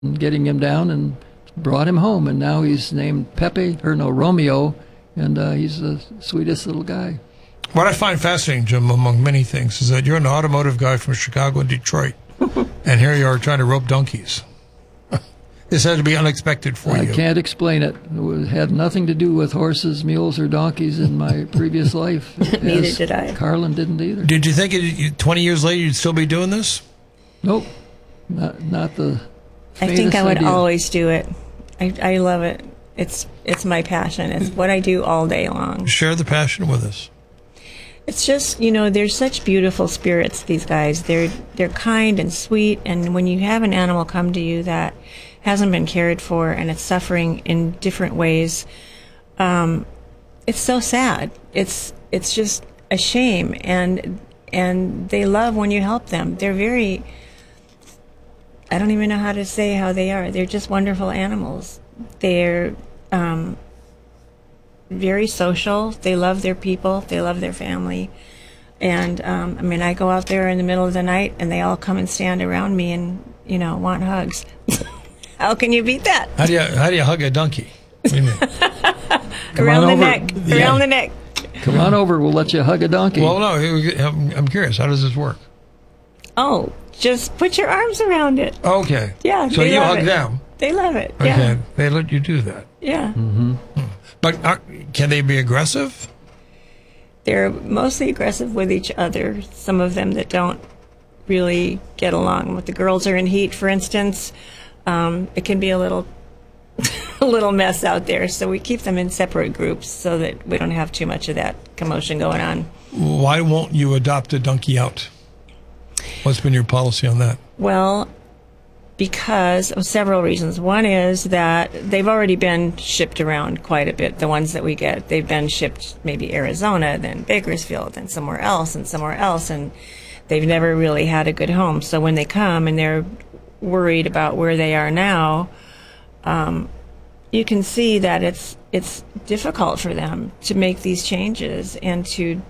getting him down and brought him home. And now he's named Romeo, and he's the sweetest little guy. What I find fascinating, Jim, among many things, is that you're an automotive guy from Chicago and Detroit, and here you are trying to rope donkeys. This had to be unexpected for you. I can't explain it. It had nothing to do with horses, mules, or donkeys in my previous life. Neither did I. Carlin didn't either. Did you think 20 years later you'd still be doing this? Nope. Not the I think I would idea. always do it. I love it. It's my passion. It's what I do all day long. Share the passion with us. It's just, they're such beautiful spirits, these guys. They're kind and sweet, and when you have an animal come to you that hasn't been cared for and it's suffering in different ways, it's so sad. It's just a shame, and they love when you help them. They're very, I don't even know how to say how they are. They're just wonderful animals. They're very social. They love their people. They love their family. And, I go out there in the middle of the night and they all come and stand around me and, want hugs. How can you beat that? How do you hug a donkey? What do you mean? Around the neck. Yeah. Around the neck. Come on over. We'll let you hug a donkey. Well, no, I'm curious. How does this work? Oh, just put your arms around it. Okay. Yeah. So you hug them. They love it. Okay. Yeah. They let you do that. Yeah. Mm-hmm. But can they be aggressive? They're mostly aggressive with each other. Some of them that don't really get along. When the girls are in heat, for instance, it can be a little mess out there. So we keep them in separate groups so that we don't have too much of that commotion going on. Why won't you adopt a donkey out? What's been your policy on that? Well, because of several reasons. One is that they've already been shipped around quite a bit, the ones that we get. They've been shipped maybe Arizona, then Bakersfield, then somewhere else, and they've never really had a good home. So when they come and they're worried about where they are now, you can see that it's difficult for them to make these changes and to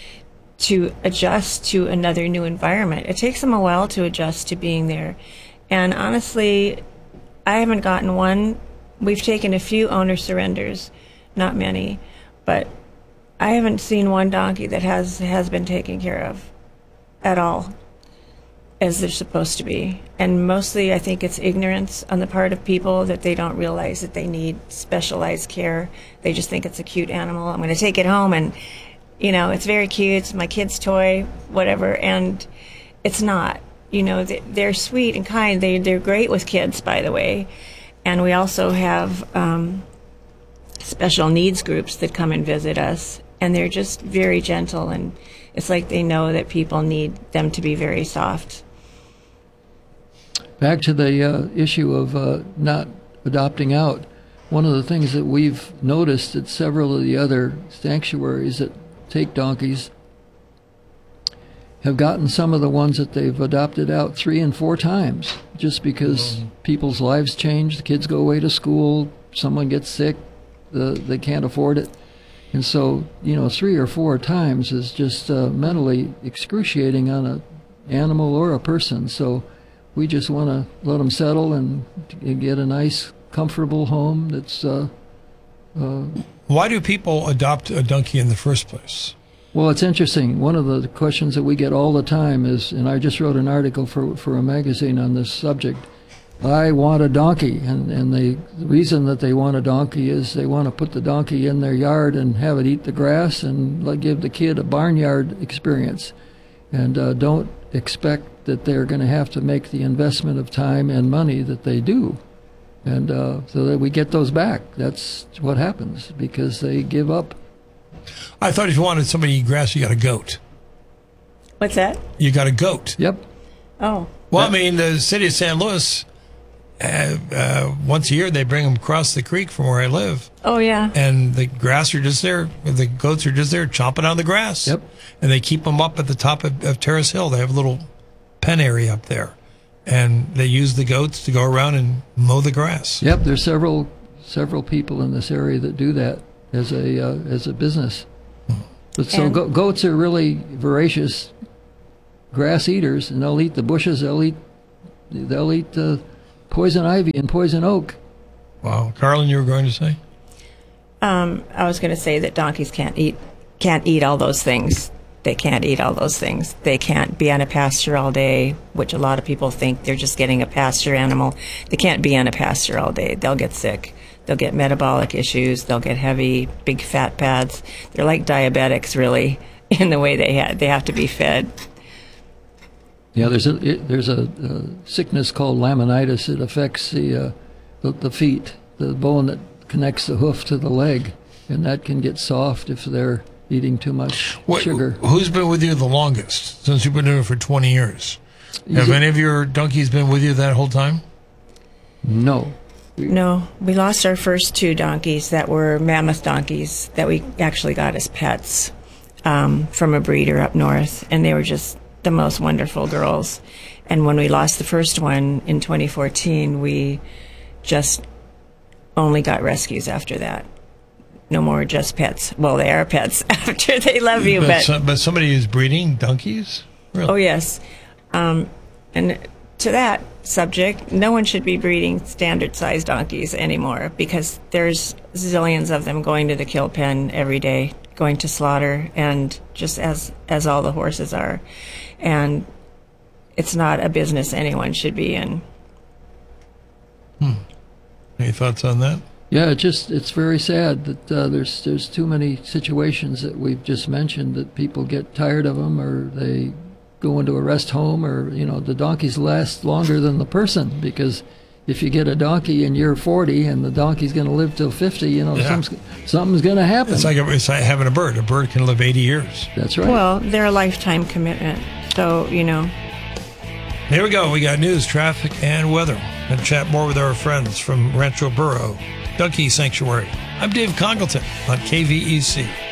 adjust to another new environment. It takes them a while to adjust to being there. And honestly, I haven't gotten one. We've taken a few owner surrenders, not many, but I haven't seen one donkey that has been taken care of at all as they're supposed to be. And mostly I think it's ignorance on the part of people that they don't realize that they need specialized care. They just think it's a cute animal. I'm going to take it home and, it's very cute. It's my kid's toy, whatever. And it's not. They're sweet and kind. They're great with kids, by the way. And we also have special needs groups that come and visit us. And they're just very gentle. And it's like they know that people need them to be very soft. Back to the issue of not adopting out, one of the things that we've noticed at several of the other sanctuaries that take donkeys have gotten some of the ones that they've adopted out 3 and 4 times, just because people's lives change, the kids go away to school, someone gets sick, they can't afford it. And so, 3 or 4 times is just mentally excruciating on an animal or a person. So we just want to let them settle and get a nice, comfortable home that's... Why do people adopt a donkey in the first place? Well, it's interesting. One of the questions that we get all the time is, and I just wrote an article for a magazine on this subject, I want a donkey. And the reason that they want a donkey is they want to put the donkey in their yard and have it eat the grass and give the kid a barnyard experience. And don't expect that they're going to have to make the investment of time and money that they do. And so that we get those back. That's what happens because they give up. I thought if you wanted somebody to eat grass, you got a goat. What's that? You got a goat. Yep. Oh. Well, the city of San Luis, once a year they bring them across the creek from where I live. Oh, yeah. And the grass are just there. The goats are just there chomping on the grass. Yep. And they keep them up at the top of Terrace Hill. They have a little pen area up there. And they use the goats to go around and mow the grass. Yep. There's several people in this area that do that as a business. But so goats are really voracious grass eaters, and they'll eat the bushes. They'll eat the poison ivy and poison oak. Wow. Carlin, you were going to say? I was going to say that donkeys can't eat all those things. They can't eat all those things. They can't be on a pasture all day, which a lot of people think they're just getting a pasture animal. They can't be on a pasture all day. They'll get sick. They'll get metabolic issues. They'll get heavy, big fat pads. They're like diabetics, really, in the way they have to be fed. Yeah, there's a sickness called laminitis. It affects the feet, the bone that connects the hoof to the leg, and that can get soft if they're eating too much sugar. Who's been with you the longest since you've been doing it for 20 years? Have any of your donkeys been with you that whole time? No. No, we lost our first 2 donkeys that were mammoth donkeys that we actually got as pets from a breeder up north, and they were just the most wonderful girls. And when we lost the first one in 2014, we just only got rescues after that. No more just pets. Well, they are pets after they love you, but somebody is breeding donkeys? Really? Oh, yes. And to that subject, no one should be breeding standard-sized donkeys anymore because there's zillions of them going to the kill pen every day, going to slaughter, and just as all the horses are. And it's not a business anyone should be in. Any thoughts on that? Yeah, it's very sad that there's too many situations that we've just mentioned that people get tired of them, or they go into a rest home, or the donkeys last longer than the person, because if you get a donkey and you're 40 and the donkey's going to live till 50, something's going to happen. It's like having a bird. A bird can live 80 years. That's right. Well, they're a lifetime commitment, so Here we go. We got news, traffic, and weather. And chat more with our friends from Rancho Burro Donkey Sanctuary. I'm Dave Congleton on KVEC.